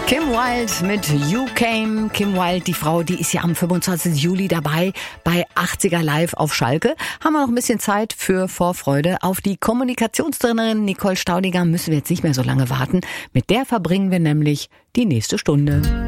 Kim Wilde mit You Came. Kim Wilde, die Frau, die ist ja am 25. Juli dabei bei 80er Live auf Schalke. Haben wir noch ein bisschen Zeit für Vorfreude. Auf die Kommunikationstrainerin Nicole Staudinger müssen wir jetzt nicht mehr so lange warten. Mit der verbringen wir nämlich die nächste Stunde.